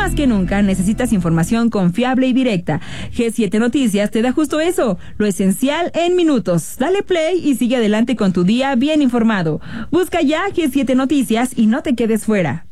más que nunca necesitas información confiable y directa. G7 Noticias te da justo eso, lo esencial en minutos. Dale play y sigue adelante con tu día bien informado. Busca ya G7 Noticias y no te quedes fuera.